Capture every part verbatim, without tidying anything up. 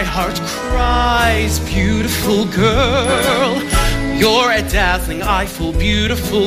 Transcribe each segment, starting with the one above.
my heart cries, beautiful girl. You're a dazzling, eyeful, beautiful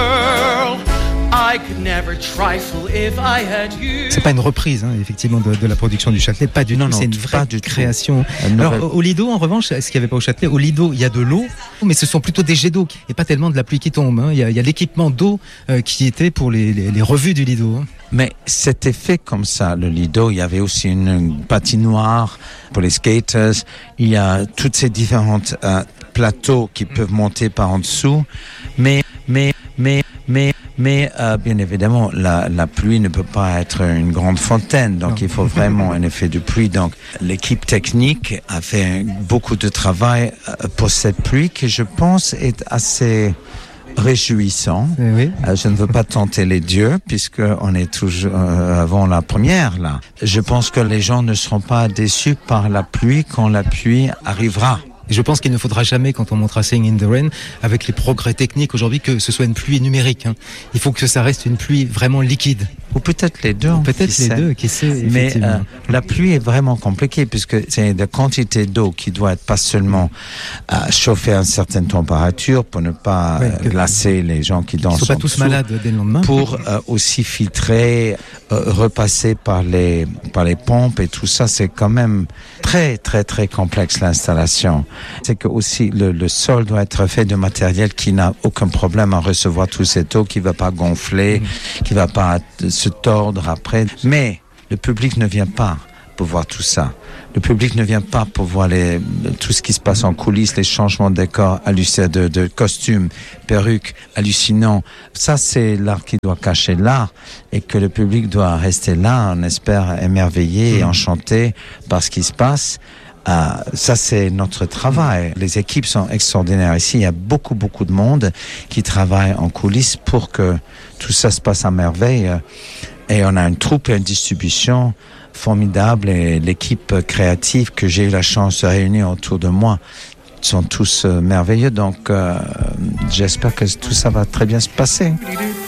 girl. I could never trifle if I had you. C'est pas une reprise, hein, effectivement, de, de la production du Châtelet, pas du non, tout. Non, c'est une vraie création. Alors, au Lido, en revanche, est-ce qu'il n'y avait pas au Châtelet? Au Lido, il y a de l'eau, mais ce sont plutôt des jets d'eau et pas tellement de la pluie qui tombe. Hein. Il, y a, il y a l'équipement d'eau euh, qui était pour les, les, les revues du Lido. Hein. Mais c'était fait comme ça, le Lido. Il y avait aussi une patinoire pour les skaters. Il y a toutes ces différentes euh, plateaux qui peuvent monter par en dessous. Mais, mais, mais, mais, mais, euh, bien évidemment, la, la pluie ne peut pas être une grande fontaine. Donc, non. Il faut vraiment un effet de pluie. Donc, l'équipe technique a fait beaucoup de travail pour cette pluie qui, je pense, est assez réjouissant. Oui. Euh, je ne veux pas tenter les dieux puisque on est toujours euh, avant la première là. Je pense que les gens ne seront pas déçus par la pluie quand la pluie arrivera. Et je pense qu'il ne faudra jamais, quand on montera Sing in the Rain, avec les progrès techniques aujourd'hui, que ce soit une pluie numérique. Hein. Il faut que ça reste une pluie vraiment liquide. Ou peut-être les deux. Ou peut-être les sait. deux, qui sait, mais euh, la pluie est vraiment compliquée puisque c'est de quantité d'eau qui doit être pas seulement euh, chauffée à une certaine température pour ne pas ouais, euh, glacer les gens qui dansent. Ils ne sont pas tous malades dès le lendemain. Pour euh, aussi filtrer, euh, repasser par les par les pompes et tout ça, c'est quand même très très très complexe l'installation. C'est que aussi le, le sol doit être fait de matériel qui n'a aucun problème à recevoir toute cette eau, qui va pas gonfler, mmh. qui va pas se tordre après. Mais le public ne vient pas pour voir tout ça. Le public ne vient pas pour voir les, tout ce qui se passe en coulisses, les changements de décors, de, de costumes, perruques, hallucinants. Ça, c'est l'art qui doit cacher l'art et que le public doit rester là, on espère, émerveillé et enchanté par ce qui se passe. Euh, ça, c'est notre travail. Les équipes sont extraordinaires. Ici, il y a beaucoup, beaucoup de monde qui travaille en coulisses pour que tout ça se passe à merveille. Et on a une troupe et une distribution formidable. Et l'équipe créative que j'ai eu la chance de réunir autour de moi sont tous euh, merveilleux. Donc, euh, j'espère que tout ça va très bien se passer.